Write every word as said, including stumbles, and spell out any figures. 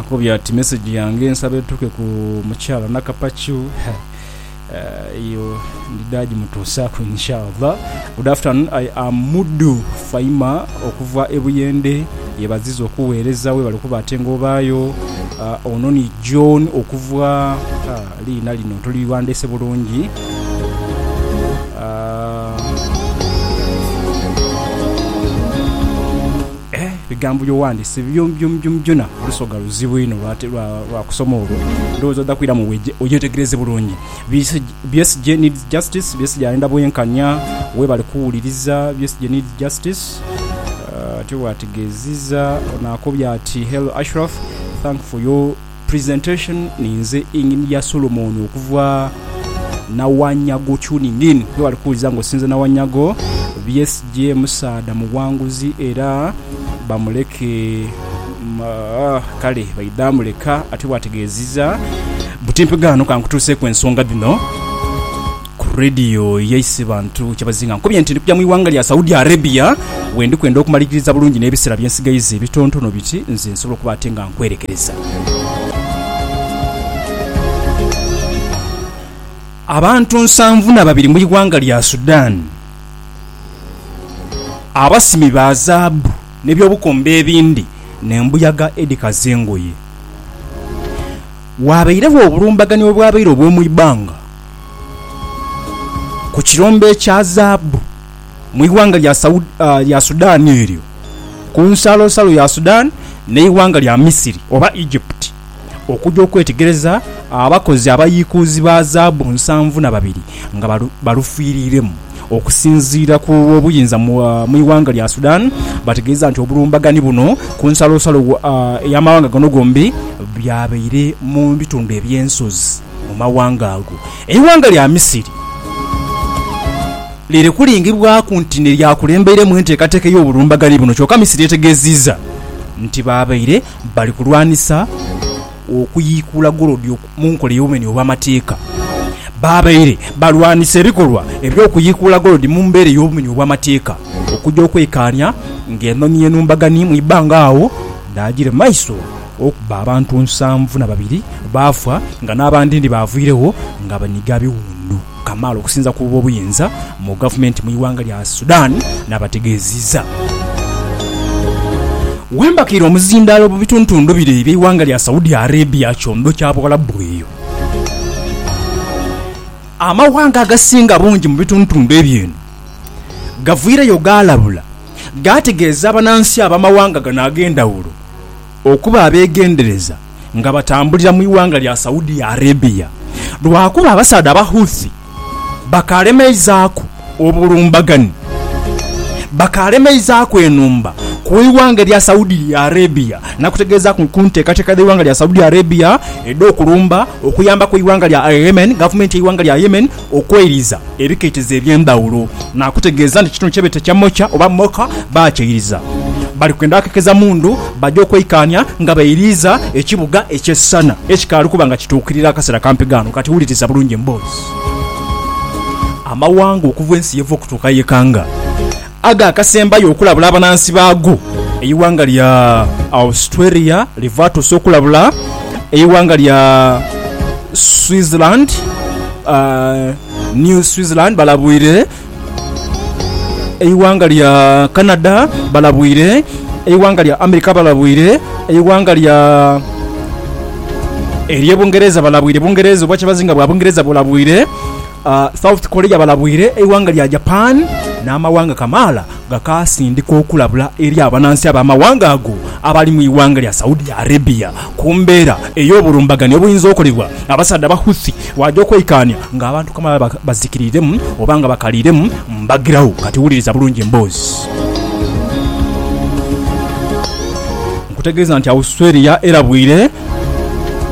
nakubya ati message yange nsabe tuke ku mukyala Nakapachu iyo uh, ndidaji mutusako inshallah. Good afternoon, I am Mudu Faima okuva ebuyende yebazizo okuweereza we balikuba atengo bayo uh, ononi John okuva uh, lina lino tuli wandese bulungi uh, eh bigambo byo wandise byo byo byona lusoga luzibu ino lwate lwa kusoma olwo ndozo dakwira mu weje oyetegereze bulungi. B S J needs justice. B S J aenda boyenkanya we bali kuwuliriza. B S J needs justice. Uh, tuwategeziza onakobya ati hello Ashraf, thank for your presentation. Ninze ingini ya Solomon okuva na Wanyago tuning in. We bali kuwuliriza ngo sinze na Wanyago. B S J Musada muwanguzi era bamuleke ma kale baidamuleka ati wategeziza butimpigano kankutuse ku ensonga dino ku radio yaise bantu kyabazinga nkubye nti kujja mu iwanga lya Saudi Arabia wendi kwenda okumalikiriza bulungi n'ebisera byensigayize ebitontono biti nze nsobola kubatenga nkwerekereza. Abantu nsanvu na babiri mu iwanga lya Sudan abasimi bazabu nebyobukombe ebindi nembuyaga edikazengoye wabaireho obulumbagani obwabaire obw'omu ibanga ku kirombe kya zaabu mu iwanga lya Saudi uh, lya Sudan eryo ku nsalo salo ya Sudan ne iwanga lya Misiri oba Egypt okujja okwetegereza abakozi abayikuuzi ba zaabu nsanvu na babiri nga balu, balufiiriremu okusinziira ku obuyinza mu uh, iwanga lya Sudan bategeeza nti obulumbagani buno ku nsalosalo uh, y'amawanga gano gombi byabaire mu bitundu ebyensozi mu mawanga ago. Iwanga lya Misiri liri kulingibwa ku ntine lya kulembere mu enteekateeka y'obulumbagani buno kyokka Misiri etegeezizza nti babaire bali kulwanisa okuyiikula golodi mu nkola y'obumenyi obw'amateeka. Babaire balwanisa ebikolwa eby'okuyikula golodi mu mbeera y'obumenyi obw'amateeka okujja okwekanya ng'enoni y'enumbagani mu ibanga awo ndaagire maiso okuba abantu nsanvu na babiri baafa nga n'abandi ndi baaviirewo nga banyiga biwundu kamaala okusinza ku obuyinza mu gavumenti mu iwanga lya Sudan n'abategeezizza. Wembakira omuzindaalo mu bituntundu biri eby'iwanga lya Saudi Arabia kyondo kya Buwalabu eyo. Amawanga agasinga bungi mu bituntundu ebyeno gaviireyo gaalabula gategeeza abanansi abamawanga gano ag'endawulo okuba abeegendereza nga batambulira mu iwanga lya Saudi Arabia lwakuba abasaada abahuthi bakalemeizaako obulumbagani bakalemeizaako enumba ku iwanga lya Saudi Arabia nakutegeeza ku nteekateeka y'Iwanga lya Saudi Arabia edda okulumba okuyamba ku iwanga lya Yemen, gavumenti y'Iwanga lya Yemen okweriza ebikeetezi eby'endawulo nakutegeeza nti kino kyebete kya mocha oba moka bakyeyiriza bali kwenda akekeza mundu bajja okwekanya nga bayiriza ekibuga ekyessana ekikaali kuba nga kituukirira akaseera kampigano kati wuliriza bulungi emboozi. Amawanga okuva ensi yevu okutuuka yekanga aga akasembayo okulabula abanansi baago eyiwanga lya Australia livato sokulabula eyiwanga lya Switzerland uh, New Switzerland balabwire eyiwanga lya Canada balabwire eyiwanga lya America balabwire eyiwanga lya eriye Bungereza balabwire Bungereza obwache bazinga bwa Bungereza balabwire uh, South Korea balabwire eyiwanga lya Japan n'amawanga kamala gakasindika okulabula eri abanansi ab'amawanga ago abali mu iwanga lya Saudi Arabia ku mbeera ey'obulumbagani obuyinza okolebwa abasaada bahuthi wajja okwekanya ng'abantu kamala bazikiriremu oba nga bakaliremu mbagirawo kati wuliriza bulungi emboozi. Nkutegeeza nti Australia erabwire